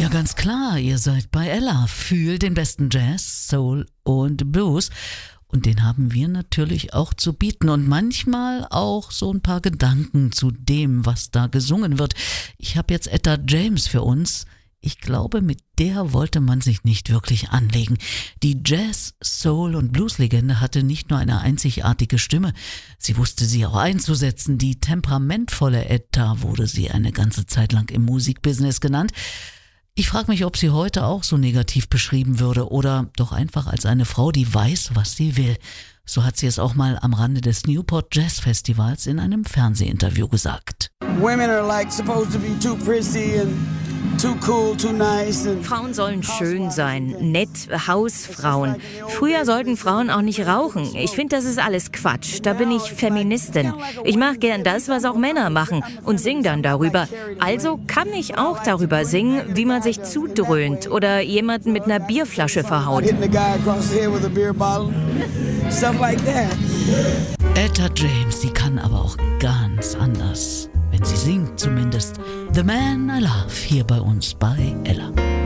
Ja, ganz klar, ihr seid bei Ella. Fühlt den besten Jazz, Soul und Blues. Und den haben wir natürlich auch zu bieten und manchmal auch so ein paar Gedanken zu dem, was da gesungen wird. Ich habe jetzt Etta James für uns. Ich glaube, mit der wollte man sich nicht wirklich anlegen. Die Jazz-, Soul- und Blues-Legende hatte nicht nur eine einzigartige Stimme, sie wusste sie auch einzusetzen. Die temperamentvolle Etta wurde sie eine ganze Zeit lang im Musikbusiness genannt. Ich frage mich, ob sie heute auch so negativ beschrieben würde oder doch einfach als eine Frau, die weiß, was sie will. So hat sie es auch mal am Rande des Newport Jazz Festivals in einem Fernsehinterview gesagt. Women are like supposed to be too prissy and too cool, too nice. Frauen sollen schön sein, nett, Hausfrauen. Früher sollten Frauen auch nicht rauchen. Ich finde, das ist alles Quatsch. Da bin ich Feministin. Ich mache gern das, was auch Männer machen und sing dann darüber. Also kann ich auch darüber singen, wie man sich zudröhnt oder jemanden mit einer Bierflasche verhaut. Etta James, sie kann aber auch ganz anders. Wenn sie singt zumindest. The Man I Love hier bei uns bei Ella.